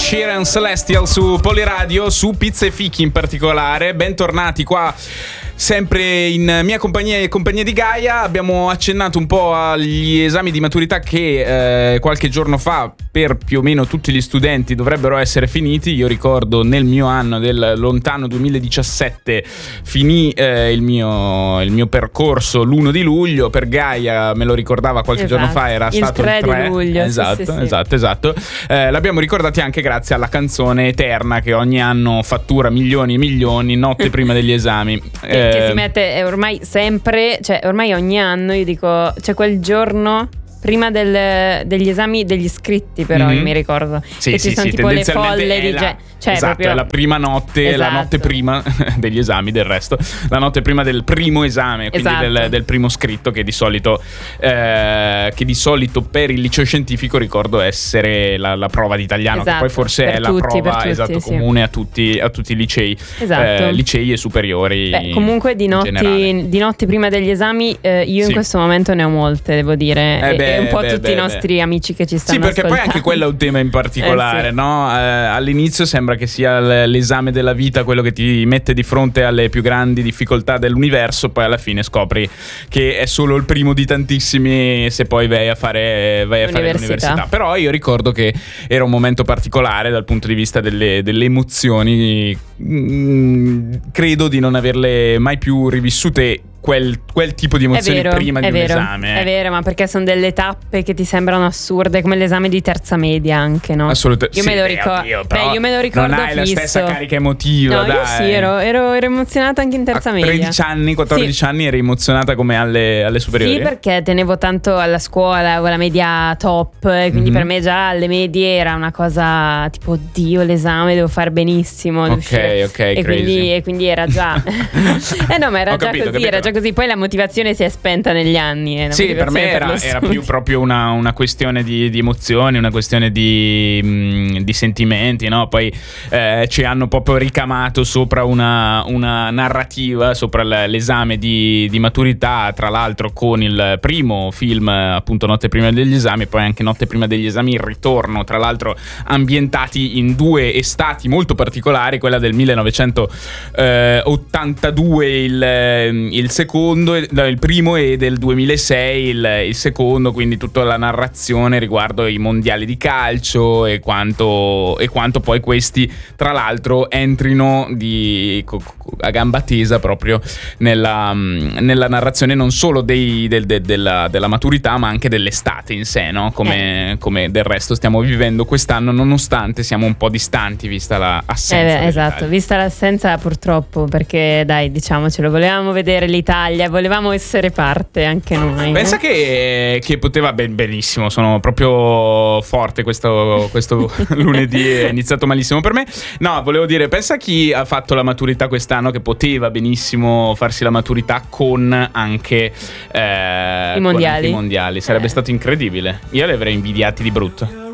Sheeran Celestial su Poliradio, su Pizza e Fichi in particolare. Bentornati qua, sempre in mia compagnia e compagnia di Gaia. Abbiamo accennato un po' agli esami di maturità che qualche giorno fa per più o meno tutti gli studenti dovrebbero essere finiti. Io ricordo nel mio anno del lontano 2017 finì il mio percorso l'1 di luglio. Per Gaia, me lo ricordava qualche giorno fa, era stato il 3 di luglio. Esatto. L'abbiamo ricordati anche grazie alla canzone Eterna che ogni anno fattura milioni e milioni, notte prima degli esami. Che si mette ormai sempre, cioè ormai ogni anno io dico c'è quel giorno prima degli esami degli iscritti, però io mi ricordo che ci sono tipo le folle di esatto, proprio... è la prima notte, esatto. La notte prima degli esami, del resto la notte prima del primo esame, quindi esatto. del primo scritto, che di solito per il liceo scientifico ricordo essere la prova di italiano, esatto, che poi forse è la prova tutti, comune a tutti i licei, esatto. Licei e superiori. Comunque di notti prima degli esami io in questo momento ne ho molte, devo dire, e un po' tutti i nostri amici che ci stanno ascoltando. Poi anche quello è un tema in particolare, no? All'inizio sembra che sia l'esame della vita quello che ti mette di fronte alle più grandi difficoltà dell'universo, poi alla fine scopri che è solo il primo di tantissimi se poi vai a fare l'università. Però io ricordo che era un momento particolare dal punto di vista delle emozioni. Credo di non averle mai più rivissute quel tipo di emozioni prima di un esame. È vero, ma perché sono delle tappe che ti sembrano assurde, come l'esame di terza media anche, no? Assolutamente. Io me lo ricordo. Non hai la stessa carica emotiva, no, dai. Io sì, ero emozionata anche in terza media. 13 anni, 14 anni eri emozionata come alle superiori? Sì, perché tenevo tanto alla scuola, avevo la media top, quindi per me già alle medie era una cosa tipo, oddio, l'esame devo fare benissimo. Ok, e quindi era già no, ma era già così, era già così. Poi la motivazione si è spenta negli anni. Sì, per me era più proprio una questione di emozioni, una questione di sentimenti, no? Poi ci hanno proprio ricamato sopra una narrativa sopra l'esame di maturità, tra l'altro con il primo film, appunto Notte prima degli esami, poi anche Notte prima degli esami il ritorno, tra l'altro ambientati in due estati molto particolari, quella del 1982 il secondo, il primo, e del 2006 il secondo, quindi tutta la narrazione riguardo i mondiali di calcio e quanto poi questi tra l'altro entrino a gamba tesa proprio nella narrazione non solo della maturità ma anche dell'estate in sé, no? Come del resto stiamo vivendo quest'anno, nonostante siamo un po' distanti vista l'assenza esatto, vista l'assenza purtroppo, perché dai, diciamocelo, volevamo vedere l'Italia, volevamo essere parte anche noi. Pensa che poteva benissimo, sono proprio forte questo lunedì, è iniziato malissimo per me. No, volevo dire, pensa chi ha fatto la maturità quest'anno che poteva benissimo farsi la maturità con anche i mondiali. Sarebbe stato incredibile. Io li avrei invidiati di brutto.